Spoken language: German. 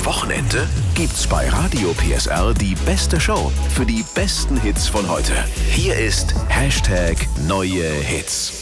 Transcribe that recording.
Wochenende gibt's bei Radio PSR die beste Show für die besten Hits von heute. Hier ist #NeueHits.